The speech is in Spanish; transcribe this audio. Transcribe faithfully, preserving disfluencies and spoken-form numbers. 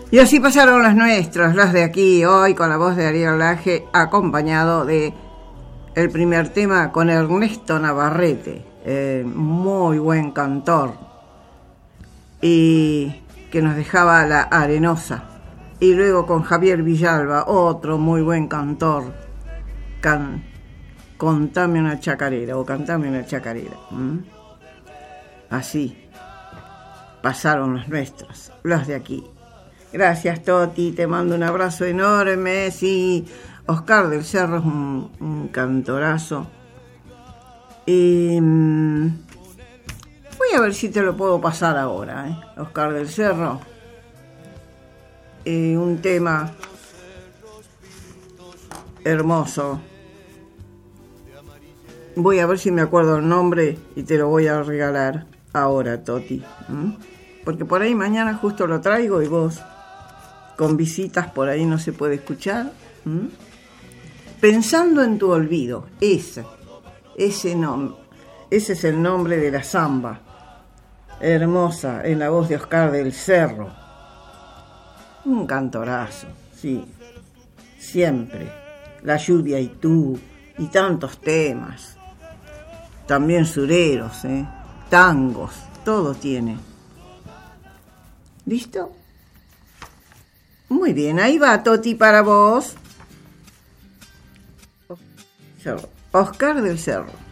Y así pasaron las nuestras, las de aquí, hoy con la voz de Ariel Laje, acompañado de el primer tema con Ernesto Navarrete, eh, muy buen cantor, y que nos dejaba La Arenosa. Y luego con Javier Villalba, otro muy buen cantor, can, Contame una chacarera, o Cantame una chacarera. ¿Mm? Así pasaron las nuestras, las de aquí. Gracias, Toti, te mando un abrazo enorme. Sí, Oscar del Cerro es un, un cantorazo. Y mmm, voy a ver si te lo puedo pasar ahora, ¿eh? Oscar del Cerro. Eh, un tema hermoso. Voy a ver si me acuerdo el nombre y te lo voy a regalar ahora, Toti. ¿Mm? Porque por ahí mañana justo lo traigo y vos... con visitas por ahí no se puede escuchar. ¿Mm? Pensando en tu olvido, ese, ese, nom- ese es el nombre de la samba, hermosa, en la voz de Oscar del Cerro. Un cantorazo, sí, siempre. La lluvia y tú, y tantos temas. También sureros, ¿eh? Tangos, todo tiene. ¿Listo? Muy bien, ahí va, Toti, para vos. Oscar del Cerro.